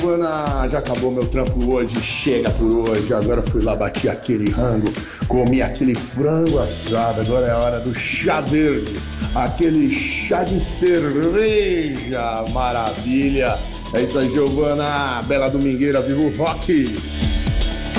Giovana, já acabou meu trampo hoje, chega por hoje. Agora fui lá, bati aquele rango, comi aquele frango assado. Agora é a hora do chá verde, aquele chá de cerveja, maravilha. É isso aí, Giovana, bela domingueira, viva o rock!